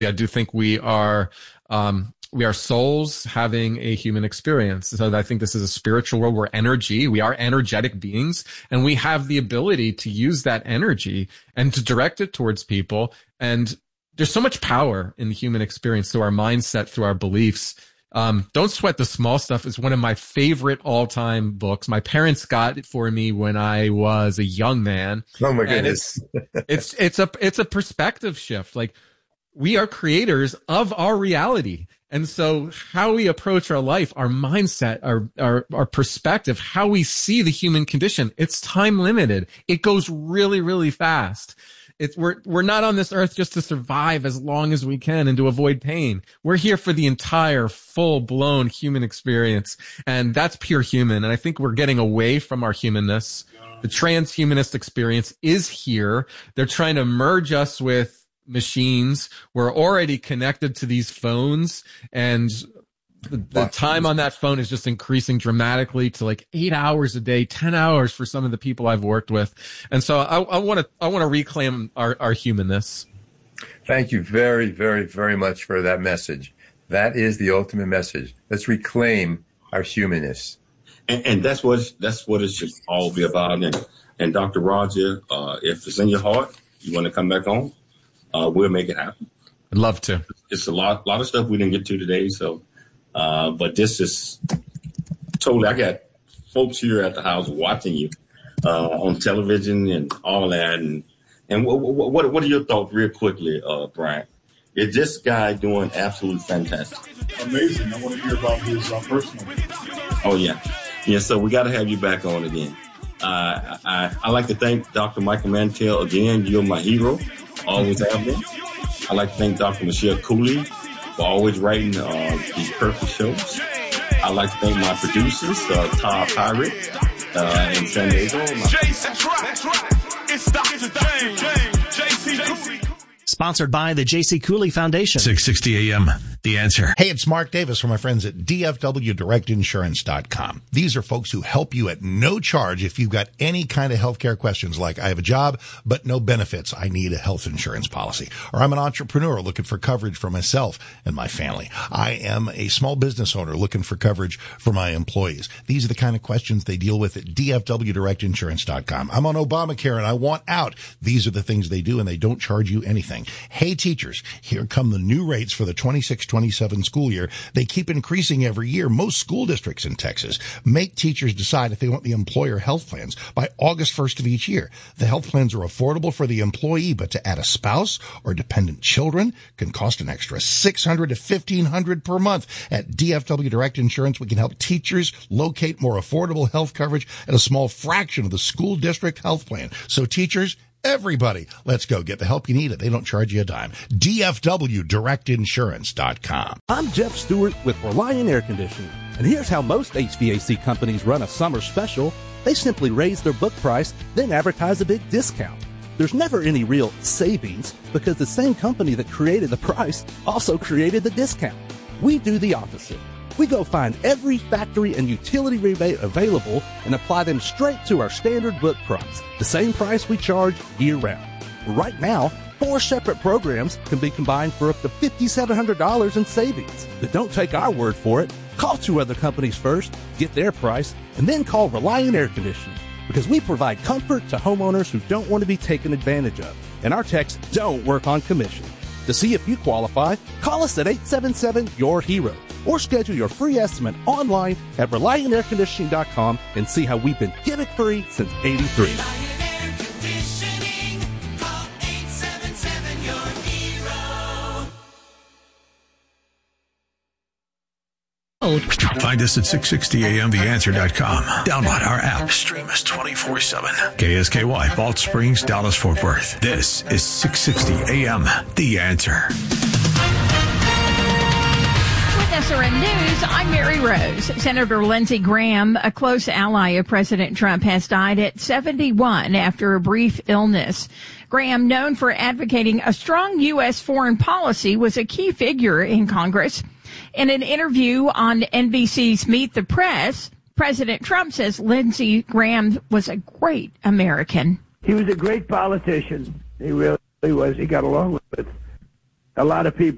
I do think we are souls having a human experience. So I think this is a spiritual world. We're energy. We are energetic beings, and we have the ability to use that energy and to direct it towards people. And there's so much power in the human experience through our mindset, through our beliefs. Don't Sweat the Small Stuff is one of my favorite all-time books. My parents got it for me when I was a young man. Oh my goodness. It's a perspective shift. Like, we are creators of our reality. And so how we approach our life, our mindset, our perspective, how we see the human condition, it's time limited. It goes really, really fast. We're not on this earth just to survive as long as we can and to avoid pain. We're here for the entire full-blown human experience. And that's pure human. And I think we're getting away from our humanness. The transhumanist experience is here. They're trying to merge us with machines. We're already connected to these phones, and the time on that phone is just increasing dramatically to like 8 hours a day, 10 hours for some of the people I've worked with. And so I want to reclaim our humanness. Thank you very, very, very much for that message. That is the ultimate message. Let's reclaim our humanness. And that's what it should all be about. And Dr. Roger, if it's in your heart, you want to come back on, we'll make it happen. I'd love to. It's a lot of stuff we didn't get to today. So, but this is totally, I got folks here at the house watching you, on television and all that. And what are your thoughts real quickly, Brian? Is this guy doing absolutely fantastic? Amazing. I want to hear about his personal. Oh yeah. Yeah. So we got to have you back on again. I like to thank Dr. Michael Mantell again. You're my hero. Always have been. I'd like to thank Dr. Michelle Cooley for always writing these perfect shows. I'd like to thank my producers, Todd Pirate in San Diego. It's Dr. J.C. Cooley. Sponsored by the J.C. Cooley Foundation. 660 AM, The Answer. Hey, it's Mark Davis from my friends at DFWDirectInsurance.com. These are folks who help you at no charge if you've got any kind of healthcare questions like, I have a job, but no benefits. I need a health insurance policy. Or I'm an entrepreneur looking for coverage for myself and my family. I am a small business owner looking for coverage for my employees. These are the kind of questions they deal with at DFWDirectInsurance.com. I'm on Obamacare and I want out. These are the things they do, and they don't charge you anything. Hey, teachers, here come the new rates for the 26-27 school year. They keep increasing every year. Most school districts in Texas make teachers decide if they want the employer health plans by August 1st of each year. The health plans are affordable for the employee, but to add a spouse or dependent children can cost an extra $600 to $1,500 per month. At DFW Direct Insurance, we can help teachers locate more affordable health coverage at a small fraction of the school district health plan. So teachers, everybody, let's go get the help you need. They don't charge you a dime. DFWDirectInsurance.com. I'm Jeff Stewart with Reliant Air Conditioning, and here's how most HVAC companies run a summer special. They simply raise their book price, then advertise a big discount. There's never any real savings because the same company that created the price also created the discount. We do the opposite. We go find every factory and utility rebate available and apply them straight to our standard book price, the same price we charge year-round. Right now, 4 separate programs can be combined for up to $5,700 in savings. But don't take our word for it. Call 2 other companies first, get their price, and then call Reliant Air Conditioning, because we provide comfort to homeowners who don't want to be taken advantage of, and our techs don't work on commission. To see if you qualify, call us at 877-YOUR-HERO. Or schedule your free estimate online at ReliantAirConditioning.com and see how we've been gimmick-free since '83. Find us at 660amtheanswer.com. Download our app. Stream us 24/7. KSKY, Balch Springs, Dallas, Fort Worth. This is 660 AM, The Answer. SRN News, I'm Mary Rose. Senator Lindsey Graham, a close ally of President Trump, has died at 71 after a brief illness. Graham, known for advocating a strong U.S. foreign policy, was a key figure in Congress. In an interview on NBC's Meet the Press, President Trump says Lindsey Graham was a great American. He was a great politician. He really was. He got along with a lot of people.